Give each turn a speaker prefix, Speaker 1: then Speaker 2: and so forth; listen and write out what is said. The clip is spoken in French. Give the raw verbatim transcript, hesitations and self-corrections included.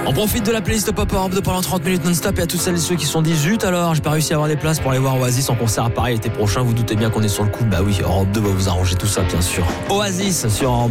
Speaker 1: On profite de la playlist Pop Europe de pendant trente minutes non-stop et à toutes celles et ceux qui sont dit zut alors j'ai pas réussi à avoir des places pour aller voir Oasis en concert à Paris l'été prochain. Vous doutez bien qu'on est sur le coup. Bah oui, Europe deux va vous arranger tout ça bien sûr. Oasis sur Europe